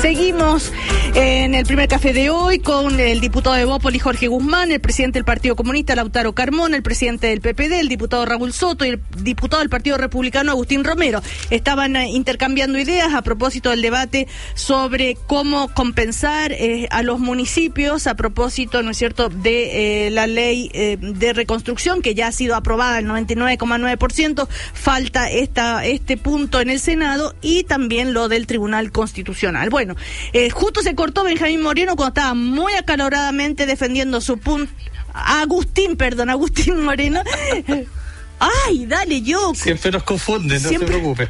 Seguimos en el primer café de hoy con el diputado de Bópoli, Jorge Guzmán, el presidente del Partido Comunista, Lautaro Carmona, el presidente del PPD, el diputado Raúl Soto y el diputado del Partido Republicano, Agustín Romero. Estaban intercambiando ideas a propósito del debate sobre cómo compensar a los municipios a propósito, ¿no es cierto?, de la ley de reconstrucción que ya ha sido aprobada el 99,9%. Falta este punto en el Senado y también lo del Tribunal Constitucional. Bueno, justo se cortó Benjamín Moreno cuando estaba muy acaloradamente defendiendo su punto. Agustín Moreno. Ay, dale, yo. Siempre nos confunden, no se preocupe.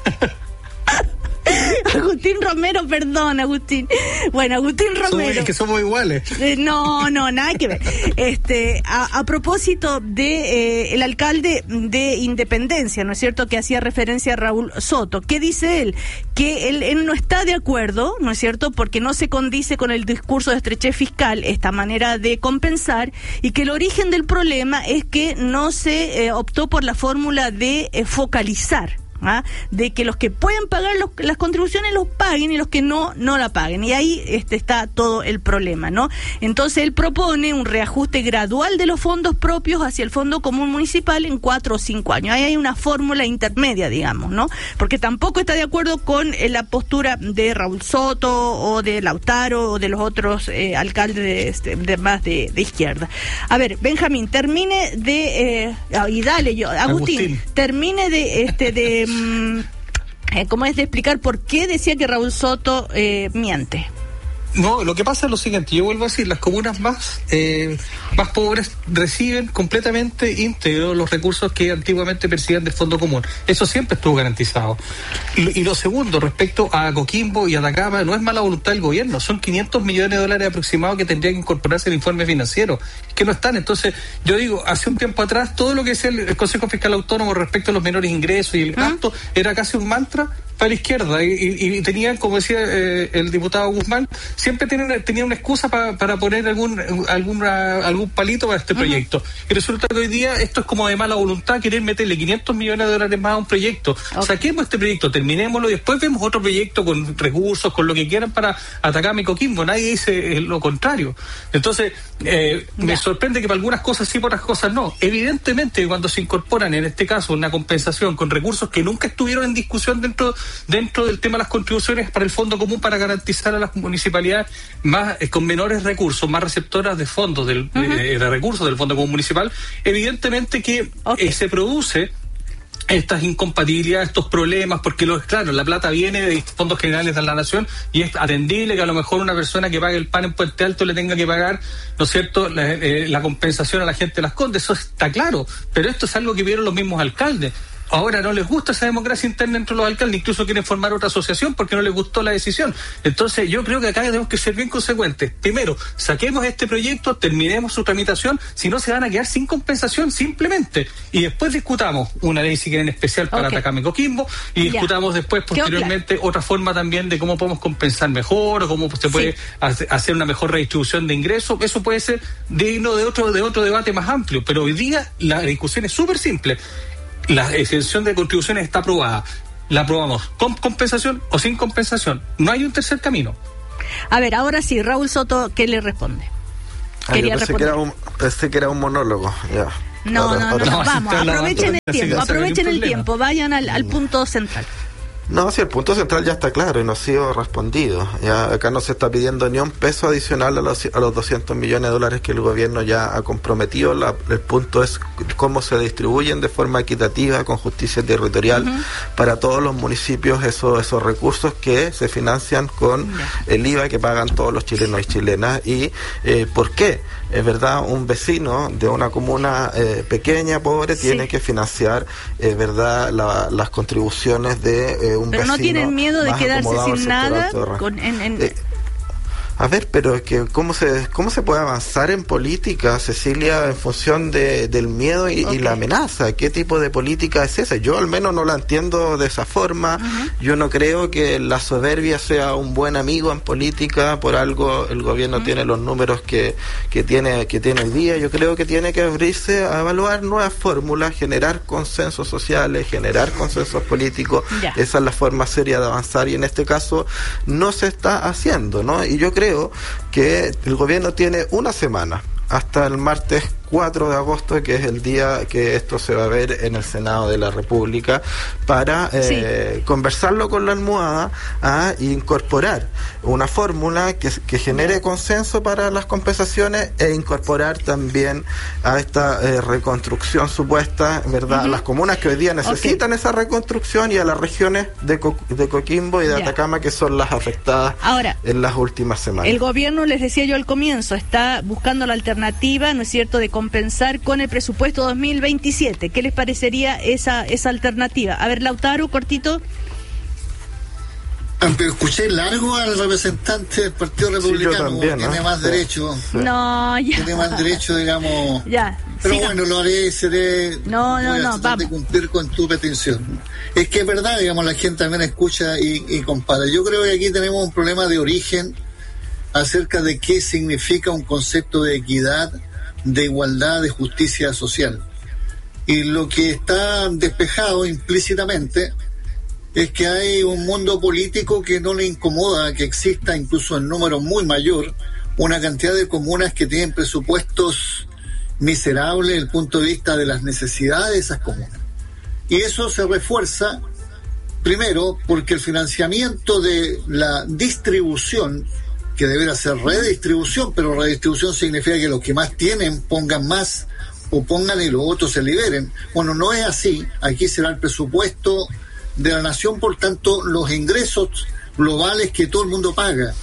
Agustín Romero, perdón, Agustín. Bueno, Agustín Romero. Es que somos iguales. No, nada que ver. A propósito de el alcalde de Independencia, ¿no es cierto?, que hacía referencia a Raúl Soto. ¿Qué dice él? Que él no está de acuerdo, ¿no es cierto?, porque no se condice con el discurso de estrechez fiscal, esta manera de compensar, y que el origen del problema es que no se optó por la fórmula de focalizar. De que los que pueden pagar las contribuciones los paguen y los que no la paguen, y ahí está todo el problema, ¿no? Entonces él propone un reajuste gradual de los fondos propios hacia el Fondo Común Municipal en 4 o 5 años. Ahí hay una fórmula intermedia, digamos, ¿no? Porque tampoco está de acuerdo con la postura de Raúl Soto o de Lautaro o de los otros alcaldes de izquierda. A ver, Benjamín, termine de y dale yo, Agustín, termine de ¿cómo es de explicar por qué decía que Raúl Soto miente? No, lo que pasa es lo siguiente, yo vuelvo a decir, las comunas más pobres reciben completamente íntegro los recursos que antiguamente percibían del Fondo Común. Eso siempre estuvo garantizado. Y lo segundo, respecto a Coquimbo y Atacama, no es mala voluntad del gobierno, son 500 millones de dólares aproximados que tendría que incorporarse el informe financiero, que no están. Entonces, yo digo, hace un tiempo atrás, todo lo que decía el Consejo Fiscal Autónomo respecto a los menores ingresos y el gasto era casi un mantra para la izquierda, y tenían, como decía el diputado Guzmán, siempre tenían una excusa para poner algún palito para este proyecto. Y resulta que hoy día esto es como de mala voluntad, querer meterle 500 millones de dólares más a un proyecto. Saquemos este proyecto, terminémoslo y después vemos otro proyecto con recursos, con lo que quieran para Atacama y Coquimbo. Nadie dice lo contrario. Entonces, me sorprende que para algunas cosas sí, para otras cosas no. Evidentemente, cuando se incorporan, en este caso, una compensación con recursos que nunca estuvieron en discusión dentro del tema de las contribuciones para el Fondo Común, para garantizar a las municipalidades más con menores recursos, más receptoras de fondos de recursos del Fondo Común Municipal, evidentemente que se produce estas incompatibilidades, estos problemas, porque claro, la plata viene de fondos generales de la nación y es atendible que a lo mejor una persona que pague el pan en Puente Alto le tenga que pagar, ¿no es cierto?, la compensación a la gente de Las Condes. Eso está claro, pero esto es algo que vieron los mismos alcaldes. Ahora no les gusta esa democracia interna entre los alcaldes, incluso quieren formar otra asociación porque no les gustó la decisión. Entonces yo creo que acá tenemos que ser bien consecuentes. Primero, saquemos este proyecto, terminemos su tramitación, si no se van a quedar sin compensación simplemente. Y después discutamos una ley, si quieren, especial para Atacama y Coquimbo, y discutamos después, posteriormente, otra forma también de cómo podemos compensar mejor, o cómo se puede hacer una mejor redistribución de ingresos. Eso puede ser digno de otro debate más amplio, pero hoy día la discusión es súper simple. La exención de contribuciones está aprobada. La aprobamos con compensación o sin compensación. No hay un tercer camino. A ver, ahora sí, Raúl Soto, ¿qué le responde? Pensé que era un monólogo. Ya. No, vamos, aprovechen el tiempo, vayan al punto central. No, si el punto central ya está claro y no ha sido respondido. Ya acá no se está pidiendo ni un peso adicional a los 200 millones de dólares que el gobierno ya ha comprometido. El punto es cómo se distribuyen de forma equitativa, con justicia territorial, para todos los municipios esos recursos que se financian con el IVA que pagan todos los chilenos y chilenas. ¿Y por qué? Es verdad, un vecino de una comuna pequeña, pobre, tiene que financiar, las contribuciones de un pero vecino. ¿No tienen miedo de quedarse sin nada? A ver, pero es que ¿cómo se puede avanzar en política, Cecilia, en función del miedo y la amenaza? ¿Qué tipo de política es esa? Yo al menos no la entiendo de esa forma. Yo no creo que la soberbia sea un buen amigo en política. Por algo el gobierno tiene los números que tiene hoy día. Yo creo que tiene que abrirse a evaluar nuevas fórmulas, generar consensos sociales, generar consensos políticos. Esa es la forma seria de avanzar, y en este caso no se está haciendo, ¿no? Y yo creo que el gobierno tiene una semana, hasta el martes 4 de agosto, que es el día que esto se va a ver en el Senado de la República, para conversarlo con la almohada, a incorporar una fórmula que genere consenso para las compensaciones, e incorporar también a esta reconstrucción supuesta, ¿verdad? A las comunas que hoy día necesitan esa reconstrucción, y a las regiones de Coquimbo y de Atacama, que son las afectadas en las últimas semanas. El gobierno, les decía yo al comienzo, está buscando la alternativa, ¿no es cierto?, de compensar con el presupuesto 2027. ¿Qué les parecería esa alternativa? A ver, Lautaro, cortito. Escuché largo al representante del Partido Republicano. Sí, también, ¿no? Tiene más derecho. Sí. No, ya. Tiene más derecho, digamos. Ya. Pero bueno, lo haré, seré. No, vamos de cumplir con tu petición. Es que es verdad, digamos, la gente también escucha y compara. Yo creo que aquí tenemos un problema de origen acerca de qué significa un concepto de equidad, de igualdad, de justicia social. Y lo que está despejado implícitamente es que hay un mundo político que no le incomoda que exista, incluso en número muy mayor, una cantidad de comunas que tienen presupuestos miserables desde el punto de vista de las necesidades de esas comunas. Y eso se refuerza, primero, porque el financiamiento de la distribución, que deberá ser redistribución, pero redistribución significa que los que más tienen pongan más, o pongan y los otros se liberen. Bueno, no es así. Aquí será el presupuesto de la nación, por tanto, los ingresos globales que todo el mundo paga.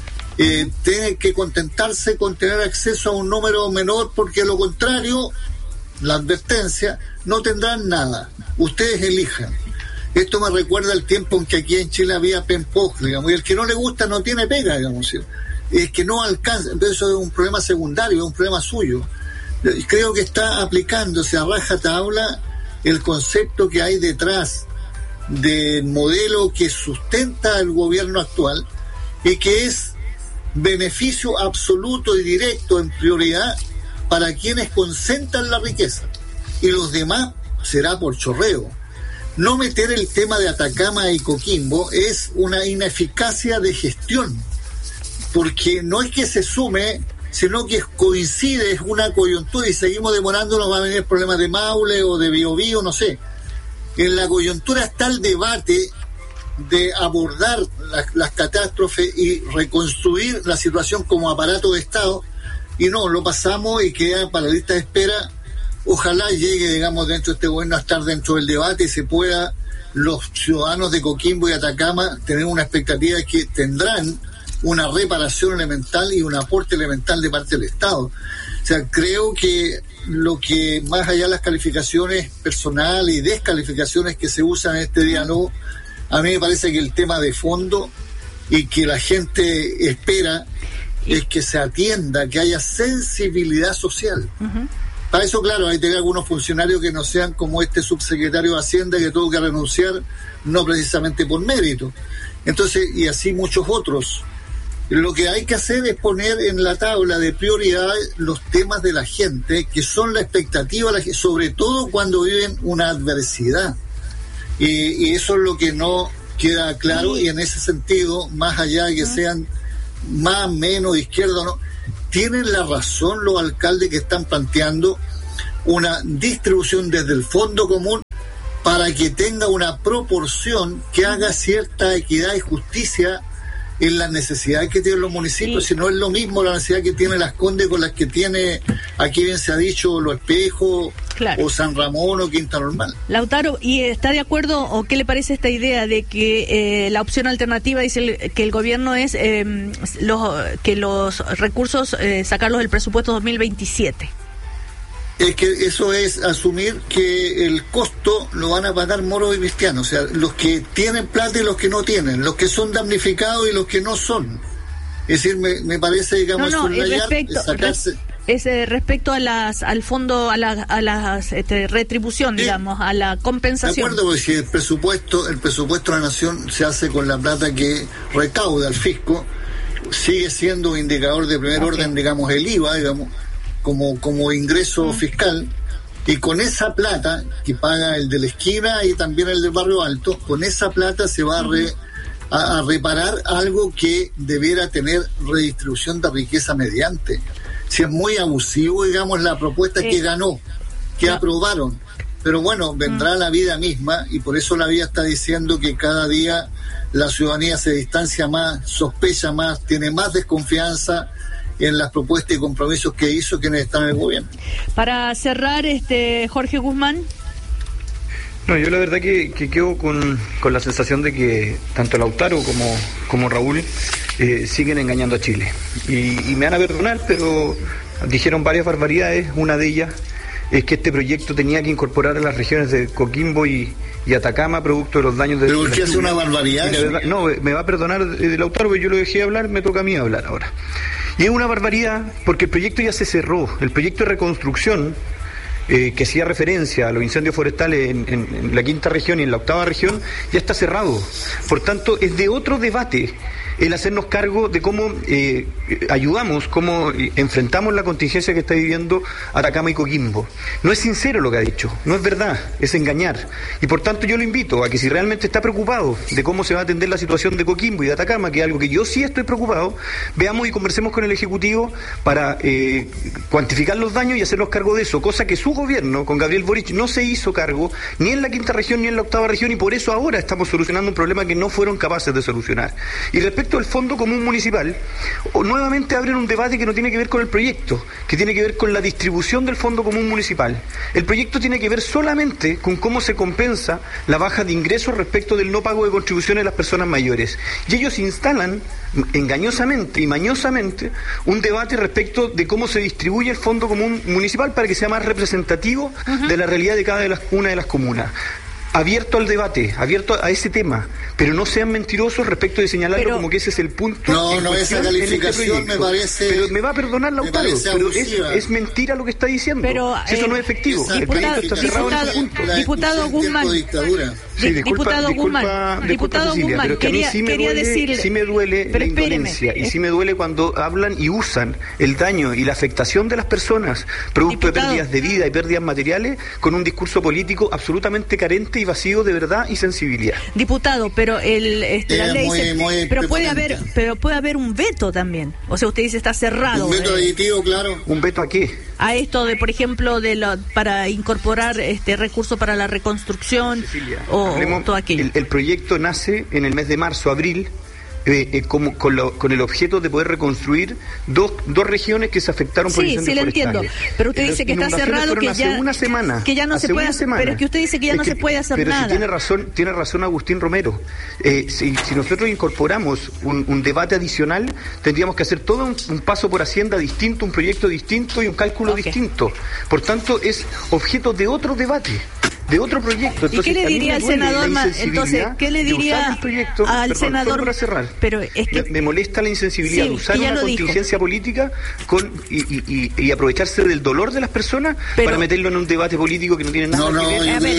Tienen que contentarse con tener acceso a un número menor, porque a lo contrario, la advertencia, no tendrán nada. Ustedes elijan. Esto me recuerda el tiempo en que aquí en Chile había PEMPOG, digamos, y el que no le gusta no tiene pega, digamos, es que no alcanza. Entonces eso es un problema secundario, es un problema suyo. Creo que está aplicándose a rajatabla el concepto que hay detrás del modelo que sustenta el gobierno actual, y que es beneficio absoluto y directo en prioridad para quienes concentran la riqueza, y los demás será por chorreo. No meter el tema de Atacama y Coquimbo es una ineficacia de gestión, porque no es que se sume, sino que coincide, es una coyuntura, y seguimos demorándonos, va a venir problemas de Maule o de Biobío, no sé. En la coyuntura está el debate de abordar las catástrofes y reconstruir la situación como aparato de Estado, y no, lo pasamos y queda para la lista de espera. Ojalá llegue, digamos, dentro de este gobierno a estar dentro del debate y se pueda, los ciudadanos de Coquimbo y Atacama, tener una expectativa de que tendrán una reparación elemental y un aporte elemental de parte del Estado. O sea, creo que lo que, más allá de las calificaciones personales y descalificaciones que se usan en este diálogo, a mí me parece que el tema de fondo y que la gente espera es que se atienda, que haya sensibilidad social. Para eso, claro, hay que tener algunos funcionarios que no sean como este subsecretario de Hacienda, que tuvo que renunciar, no precisamente por mérito. Entonces, y así muchos otros. Lo que hay que hacer es poner en la tabla de prioridades los temas de la gente, que son la expectativa, sobre todo cuando viven una adversidad. Y eso es lo que no queda claro, y en ese sentido, más allá de que sean más, menos, izquierda, no, tienen la razón los alcaldes que están planteando una distribución desde el fondo común para que tenga una proporción que haga cierta equidad y justicia en las necesidades que tienen los municipios. Si no es lo mismo la necesidad que tiene Las Condes con las que tiene, aquí bien se ha dicho, Los Espejos, o San Ramón o Quinta Normal. Lautaro, ¿y está de acuerdo o qué le parece esta idea de que la opción alternativa dice que el gobierno es que los recursos sacarlos del presupuesto 2027? Es que eso es asumir que el costo lo van a pagar moros y cristianos, o sea, los que tienen plata y los que no tienen, los que son damnificados y los que no son. Es decir, me parece, digamos, respecto a al fondo, a la retribución, digamos, a la compensación. De acuerdo, porque si el presupuesto de la nación se hace con la plata que recauda el fisco, sigue siendo un indicador de primer orden, digamos, el IVA, digamos, como ingreso fiscal, y con esa plata que paga el de la esquina y también el del barrio alto, con esa plata se va a reparar algo que debiera tener redistribución de riqueza mediante. Si es muy abusivo, digamos, la propuesta que ganó, que aprobaron, pero bueno, vendrá la vida misma, y por eso la vida está diciendo que cada día la ciudadanía se distancia más, sospecha más, tiene más desconfianza en las propuestas y compromisos que hizo quienes están en el gobierno. Para cerrar, Jorge Guzmán. No, yo la verdad que quedo con la sensación de que tanto Lautaro como Raúl siguen engañando a Chile. Y me van a perdonar, pero dijeron varias barbaridades. Una de ellas es que este proyecto tenía que incorporar a las regiones de Coquimbo y Atacama, producto de los daños de... ¿Pero por qué hace una barbaridad? No, me va a perdonar Lautaro, porque yo lo dejé hablar, me toca a mí hablar ahora. Y es una barbaridad porque el proyecto ya se cerró. El proyecto de reconstrucción, que hacía referencia a los incendios forestales en la 5ª región y en la 8ª región, ya está cerrado. Por tanto, es de otro debate el hacernos cargo de cómo ayudamos, cómo enfrentamos la contingencia que está viviendo Atacama y Coquimbo. No es sincero lo que ha dicho, no es verdad, es engañar. Y por tanto yo lo invito a que, si realmente está preocupado de cómo se va a atender la situación de Coquimbo y de Atacama, que es algo que yo sí estoy preocupado, veamos y conversemos con el Ejecutivo para cuantificar los daños y hacernos cargo de eso, cosa que su gobierno, con Gabriel Boric, no se hizo cargo ni en la 5ª región ni en la 8ª región, y por eso ahora estamos solucionando un problema que no fueron capaces de solucionar. Y respecto al Fondo Común Municipal, nuevamente abren un debate que no tiene que ver con el proyecto, que tiene que ver con la distribución del Fondo Común Municipal. El proyecto tiene que ver solamente con cómo se compensa la baja de ingresos respecto del no pago de contribuciones de las personas mayores. Y ellos instalan engañosamente y mañosamente un debate respecto de cómo se distribuye el Fondo Común Municipal para que sea más representativo de la realidad de una de las comunas. Abierto al debate, abierto a ese tema, pero no sean mentirosos respecto de señalarlo como que ese es el punto. No, esa calificación me parece... Pero me va a perdonar Lautaro, pero es mentira lo que está diciendo. Pero, eso no es efectivo. Diputado Guzmán. Sí, diputado Guzmán, pero que a mí sí me duele la indolencia, y sí me duele cuando hablan y usan el daño y la afectación de las personas, producto de pérdidas de vida y pérdidas materiales, con un discurso político absolutamente carente y vacío de verdad y sensibilidad. Diputado, pero la ley pero puede haber un veto también. O sea, usted dice está cerrado. Un veto aditivo, claro. ¿Un veto a qué? A esto de, por ejemplo, para incorporar recursos para la reconstrucción. Cecilia, o todo aquello. El proyecto nace en el mes de marzo, abril, con el objeto de poder reconstruir dos regiones que se afectaron por incendios forestales. Sí, le entiendo, pero usted dice que está cerrado, que ya no se puede hacer, pero es que usted dice que ya no se puede hacer nada. Pero si tiene razón Agustín Romero. Si nosotros incorporamos un debate adicional, tendríamos que hacer todo un paso por Hacienda distinto, un proyecto distinto y un cálculo distinto. Por tanto, es objeto de otro debate, de otro proyecto. Entonces, ¿y qué le diría al senador? Entonces, ¿qué le diría al senador? Para cerrar. Pero es que me molesta la insensibilidad de usar una contingencia política y aprovecharse del dolor de las personas para meterlo en un debate político que no tiene nada que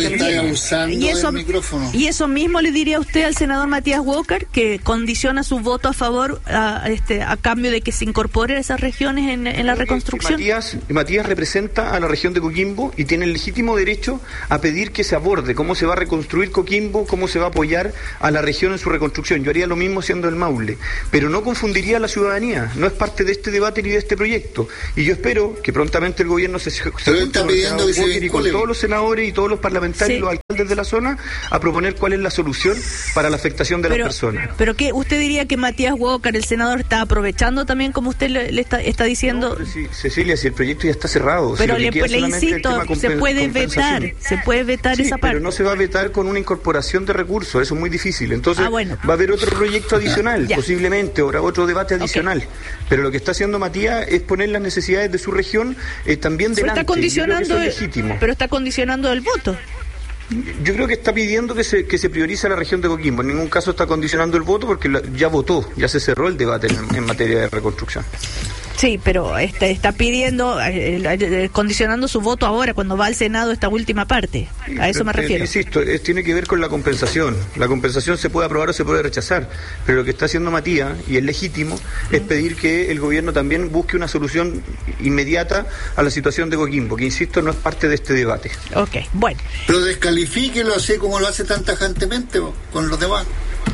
ver. Y eso mismo le diría usted al senador Matías Walker, que condiciona su voto a favor a cambio de que se incorporen esas regiones en la reconstrucción. Matías representa a la región de Coquimbo y tiene el legítimo derecho a pedir que se aborde cómo se va a reconstruir Coquimbo, cómo se va a apoyar a la región en su reconstrucción. Yo haría lo mismo siendo el Maule, pero no confundiría a la ciudadanía, no es parte de este debate ni de este proyecto, y yo espero que prontamente el gobierno se está pidiendo que con todos los senadores y todos los parlamentarios y los alcaldes de la zona a proponer cuál es la solución para la afectación de las personas. Pero que usted diría que Matías Walker, el senador, está aprovechando también, como usted le está diciendo. No, Cecilia, si el proyecto ya está cerrado, pero le insisto, se puede vetar esa parte. Pero no se va a vetar con una incorporación de recursos, eso es muy difícil. Entonces va a haber otro proyecto adicional, posiblemente, o otro debate adicional. Pero lo que está haciendo Matías es poner las necesidades de su región también delante. Pero está condicionando el voto. Yo creo que está pidiendo que se priorice la región de Coquimbo. En ningún caso está condicionando el voto porque ya votó, ya se cerró el debate en materia de reconstrucción. Sí, pero está pidiendo, condicionando su voto ahora, cuando va al Senado esta última parte. A eso me refiero. Insisto, tiene que ver con la compensación. La compensación se puede aprobar o se puede rechazar, pero lo que está haciendo Matías, y es legítimo, es pedir que el gobierno también busque una solución inmediata a la situación de Coquimbo, que insisto, no es parte de este debate. Ok, bueno. Pero descalifíquelo así como lo hace tan tajantemente con los demás.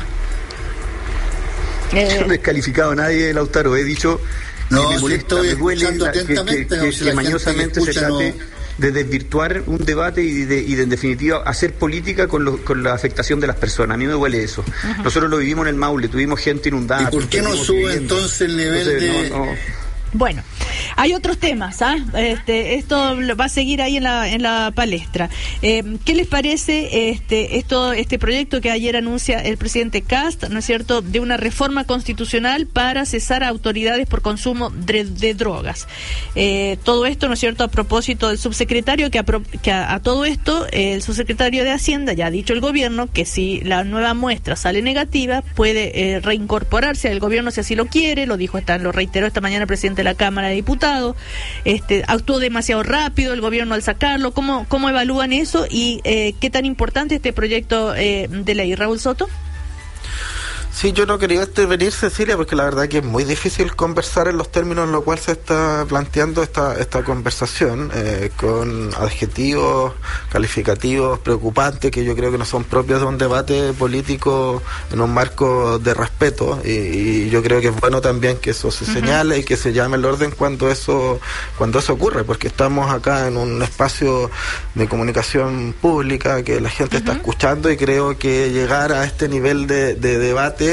Yo no he descalificado a nadie, Lautaro, he dicho... No, me molesta, estoy me duele que mañosamente se trate de desvirtuar un debate y de en definitiva hacer política con la afectación de las personas. A mí me duele eso. Uh-huh. Nosotros lo vivimos en el Maule, tuvimos gente inundada. ¿Y por qué no sube entonces el nivel de...? Bueno, hay otros temas, esto va a seguir ahí en la palestra. ¿Qué les parece este proyecto que ayer anuncia el presidente Kast, ¿no es cierto?, de una reforma constitucional para cesar a autoridades por consumo de drogas? Todo esto, ¿no es cierto?, a propósito del subsecretario, que a todo esto el subsecretario de Hacienda ya ha dicho el gobierno que si la nueva muestra sale negativa puede reincorporarse al gobierno si así lo quiere. Lo reiteró esta mañana el presidente de la Cámara de Diputados. Actuó demasiado rápido el gobierno al sacarlo. ¿Cómo evalúan eso y qué tan importante este proyecto de ley? Raúl Soto. Sí, yo no quería intervenir, Cecilia, porque la verdad que es muy difícil conversar en los términos en los cuales se está planteando esta conversación, con adjetivos, calificativos preocupantes que yo creo que no son propios de un debate político en un marco de respeto, y yo creo que es bueno también que eso se señale y que se llame el orden cuando eso ocurre, porque estamos acá en un espacio de comunicación pública que la gente está escuchando, y creo que llegar a este nivel de debate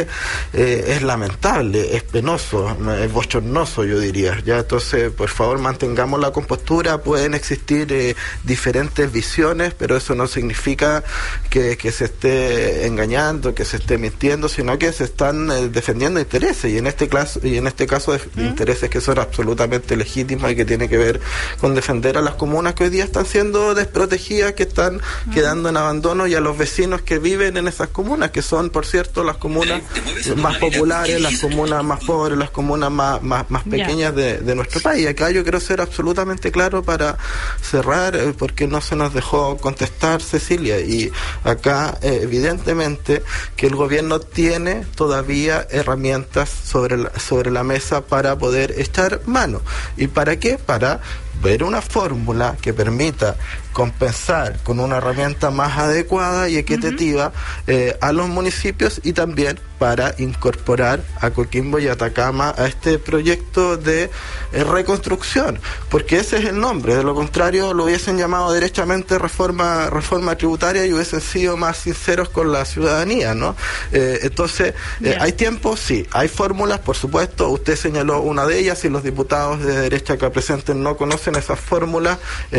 es lamentable, es penoso, es bochornoso, yo diría. Ya, entonces, por favor, mantengamos la compostura. Pueden existir diferentes visiones, pero eso no significa que se esté engañando, que se esté mintiendo, sino que se están defendiendo intereses, y en este caso de intereses que son absolutamente legítimos y que tiene que ver con defender a las comunas que hoy día están siendo desprotegidas, que están quedando en abandono, y a los vecinos que viven en esas comunas, que son, por cierto, las comunas más populares, las comunas más pobres, las comunas más pequeñas de nuestro país. Acá yo quiero ser absolutamente claro para cerrar, porque no se nos dejó contestar, Cecilia, y acá evidentemente que el gobierno tiene todavía herramientas sobre la mesa para poder echar mano. ¿Y para qué? Para ver una fórmula que permita compensar con una herramienta más adecuada y equitativa a los municipios, y también para incorporar a Coquimbo y Atacama a este proyecto de reconstrucción, porque ese es el nombre. De lo contrario lo hubiesen llamado derechamente reforma tributaria y hubiesen sido más sinceros con la ciudadanía, ¿no? Entonces, ¿hay tiempo? Sí. ¿Hay fórmulas? Por supuesto. Usted señaló una de ellas, y los diputados de derecha acá presentes no conocen esas fórmulas.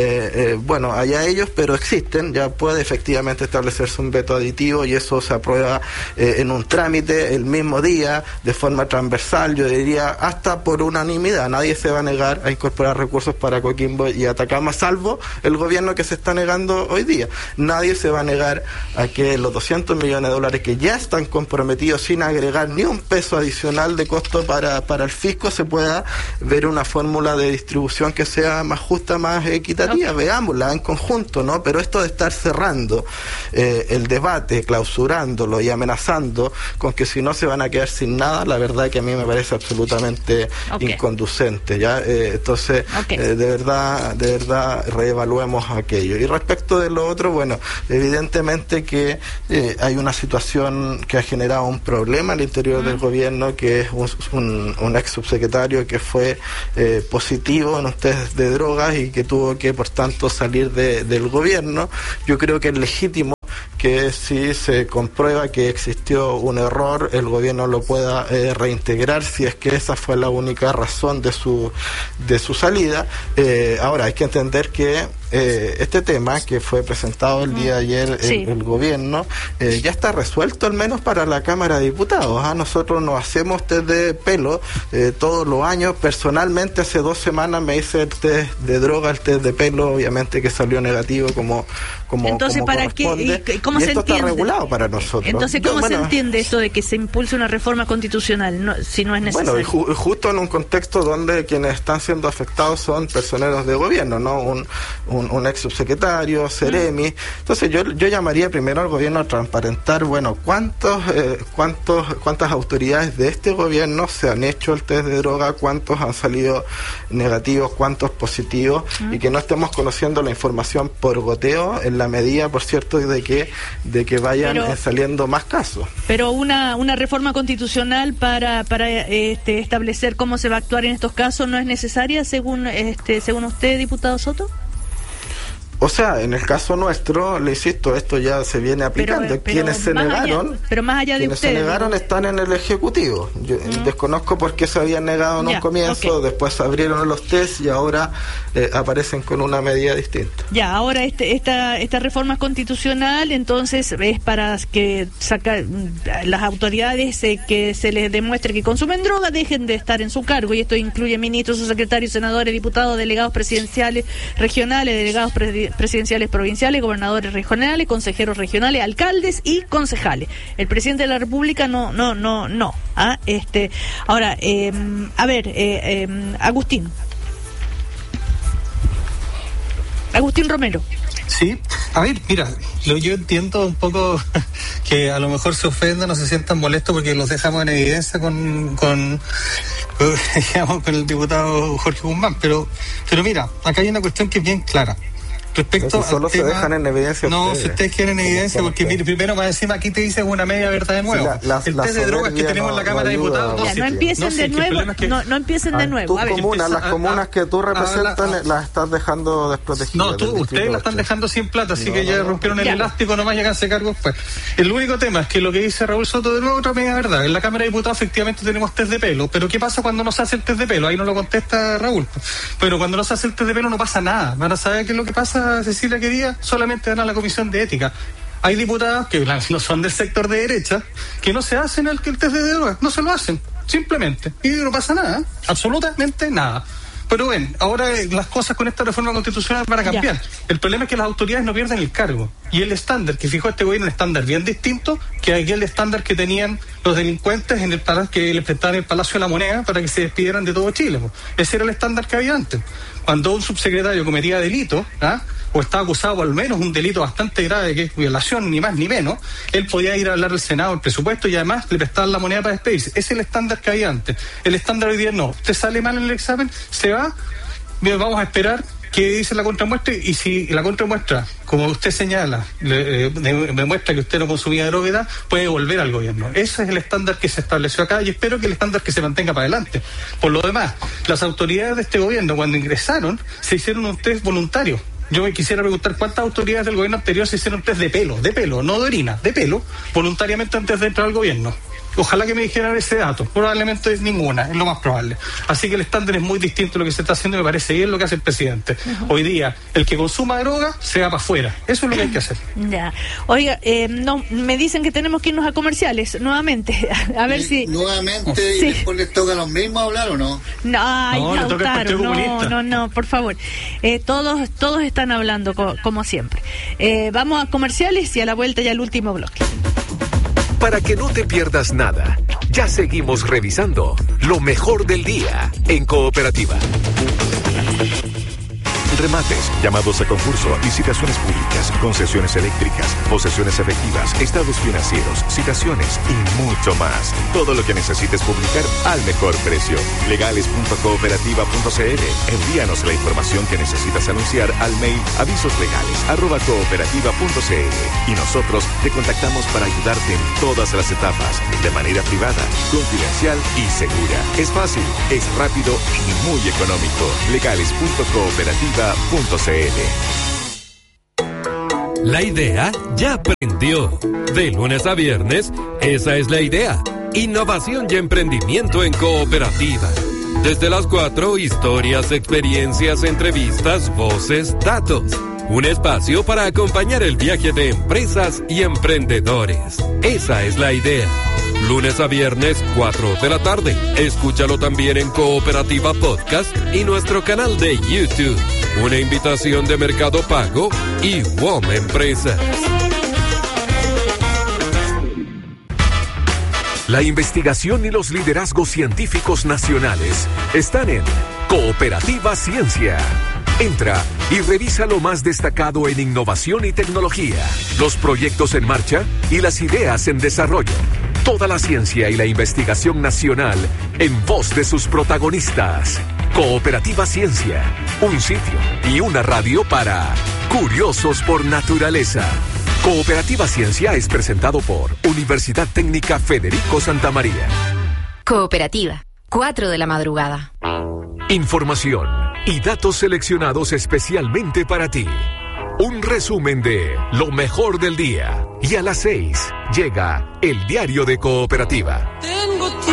Bueno, allá ellos, pero existen. Ya puede efectivamente establecerse un veto aditivo, y eso se aprueba en un trámite el mismo día, de forma transversal, yo diría hasta por unanimidad. Nadie se va a negar a incorporar recursos para Coquimbo y Atacama, salvo el gobierno que se está negando hoy día. Nadie se va a negar a que los 200 millones de dólares que ya están comprometidos, sin agregar ni un peso adicional de costo para el fisco, se pueda ver una fórmula de distribución que sea más justa, más equitativa. Veámosla en conjunto, ¿no? Pero esto de estar cerrando el debate, clausurándolo y amenazando con que si no se van a quedar sin nada, la verdad que a mí me parece absolutamente inconducente, ¿ya? Entonces, de verdad reevaluemos aquello. Y respecto de lo otro, bueno, evidentemente que hay una situación que ha generado un problema al interior del gobierno, que es un ex subsecretario que fue positivo en un test de drogas y que tuvo que, por tanto, salir del gobierno. Yo creo que es legítimo que si se comprueba que existió un error, el gobierno lo pueda reintegrar, si es que esa fue la única razón de su salida. Ahora, hay que entender que este tema que fue presentado el día de ayer el gobierno ya está resuelto, al menos para la Cámara de Diputados. Nosotros nos hacemos test de pelo todos los años. Personalmente hace 2 semanas me hice el test de droga, el test de pelo, obviamente que salió negativo como entonces, como ¿para corresponde. qué? ¿Cómo y se esto entiende? Está regulado para nosotros. Entonces, ¿cómo se entiende esto de que se impulse una reforma constitucional si no es necesario? Bueno, justo en un contexto donde quienes están siendo afectados son personeros de gobierno, ¿no? Un ex subsecretario, Ceremi. Entonces yo llamaría primero al gobierno a transparentar, bueno, cuántas autoridades de este gobierno se han hecho el test de droga, cuántos han salido negativos, cuántos positivos, y que no estemos conociendo la información por goteo, en la medida, por cierto, de que vayan saliendo más casos. Pero una reforma constitucional para establecer cómo se va a actuar en estos casos no es necesaria, según usted, diputado Soto. O sea, en el caso nuestro, le insisto, esto ya se viene aplicando. Quienes se negaron, se negaron están en el Ejecutivo. Yo desconozco por qué se habían negado en un comienzo, después se abrieron los test y ahora aparecen con una medida distinta. Ya, ahora esta reforma constitucional entonces es para que las autoridades que se les demuestre que consumen droga dejen de estar en su cargo, y esto incluye ministros, subsecretarios, senadores, diputados, delegados presidenciales regionales, delegados presidenciales provinciales, gobernadores regionales, consejeros regionales, alcaldes y concejales. El presidente de la República no. Ahora, Agustín Romero. Sí, a ver, mira, yo entiendo un poco que a lo mejor se ofendan o se sientan molestos porque los dejamos en evidencia con el diputado Jorge Guzmán, pero mira, acá hay una cuestión que es bien clara. Respecto solo se dejan en evidencia. No, si ustedes quieren evidencia, porque mire, primero más encima aquí te dicen una media verdad de nuevo. El test de drogas que tenemos en la Cámara de Diputados. No empiecen de nuevo. No empiecen de nuevo. Las comunas que tú representas las estás dejando desprotegidas. No, ustedes la están dejando sin plata, así que ya rompieron el elástico, nomás llegan a ese cargo después. El único tema es que lo que dice Raúl Soto de nuevo, otra media verdad. En la Cámara de Diputados efectivamente tenemos test de pelo, pero ¿qué pasa cuando no se hace el test de pelo? Ahí no lo contesta Raúl. Pero cuando no se hace el test de pelo no pasa nada. Van a saber qué es lo que pasa, Cecilia, querida. Solamente van a la Comisión de Ética. Hay diputados que no son del sector de derecha que no se hacen el test de drogas, no se lo hacen, simplemente. Y no pasa nada, absolutamente nada. Pero bueno, ahora las cosas con esta reforma constitucional van a cambiar. Ya. El problema es que las autoridades no pierden el cargo. Y el estándar que fijó este gobierno es un estándar bien distinto que aquel estándar que tenían los delincuentes en el que le prestaban el Palacio de la Moneda para que se despidieran de todo Chile. Ese era el estándar que había antes. Cuando un subsecretario cometía delito, o estaba acusado por al menos un delito bastante grave, que es violación, ni más ni menos, él podía ir a hablar al Senado del presupuesto y además le prestaban la moneda para despedirse. Ese es el estándar que había antes. El estándar hoy día no. Usted sale mal en el examen, se va, vamos a esperar qué dice la contramuestra, y si la contramuestra, como usted señala, demuestra que usted no consumía droga, puede volver al gobierno. Ese es el estándar que se estableció acá y espero que el estándar que se mantenga para adelante. Por lo demás, las autoridades de este gobierno, cuando ingresaron, se hicieron un test voluntario. Yo me quisiera preguntar cuántas autoridades del gobierno anterior se hicieron test de pelo, no de orina, de pelo, voluntariamente antes de entrar al gobierno. Ojalá que me dijeran ese dato. Probablemente ninguna, es lo más probable. Así que el estándar es muy distinto a lo que se está haciendo y me parece bien lo que hace el presidente. Hoy día, el que consuma droga se va para afuera. Eso es lo que hay que hacer. Ya. Oiga, me dicen que tenemos que irnos a comerciales nuevamente. A ver si... Nuevamente, y después les toca a los mismos hablar, ¿o no? No, por favor. Todos están hablando como siempre. Vamos a comerciales y a la vuelta ya el último bloque. Para que no te pierdas nada, ya seguimos revisando lo mejor del día en Cooperativa. Remates, llamados a concurso, licitaciones públicas, concesiones eléctricas, posesiones efectivas, estados financieros, citaciones y mucho más. Todo lo que necesites publicar al mejor precio. Legales.cooperativa.cl. Envíanos la información que necesitas anunciar al mail avisoslegales@cooperativa.cl y nosotros te contactamos para ayudarte en todas las etapas, de manera privada, confidencial y segura. Es fácil, es rápido y muy económico. Legales.cooperativa.cl. La idea ya prendió. De lunes a viernes, esa es la idea. Innovación y emprendimiento en Cooperativa. Desde las 4, historias, experiencias, entrevistas, voces, datos. Un espacio para acompañar el viaje de empresas y emprendedores. Esa es la idea. Lunes a viernes, 4 de la tarde. Escúchalo también en Cooperativa Podcast y nuestro canal de YouTube. Una invitación de Mercado Pago y WOM Empresas. La investigación y los liderazgos científicos nacionales están en Cooperativa Ciencia. Entra y revisa lo más destacado en innovación y tecnología, los proyectos en marcha y las ideas en desarrollo. Toda la ciencia y la investigación nacional en voz de sus protagonistas. Cooperativa Ciencia, un sitio y una radio para curiosos por naturaleza. Cooperativa Ciencia es presentado por Universidad Técnica Federico Santa María. Cooperativa, 4 de la madrugada. Información y datos seleccionados especialmente para ti. Un resumen de lo mejor del día. Y a las 6 llega el Diario de Cooperativa.